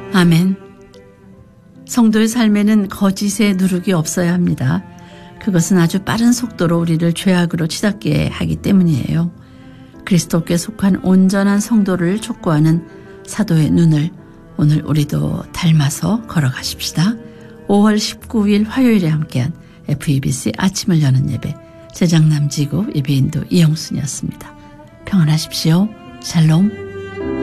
아멘. 성도의 삶에는 거짓의 누룩이 없어야 합니다. 그것은 아주 빠른 속도로 우리를 죄악으로 치닫게 하기 때문이에요. 그리스도께 속한 온전한 성도를 촉구하는 사도의 눈을 오늘 우리도 닮아서 걸어가십시다. 5월 19일 화요일에 함께한 FEBC 아침을 여는 예배, 제작남지구 예배인도 이영순이었습니다. 평안하십시오. 샬롬.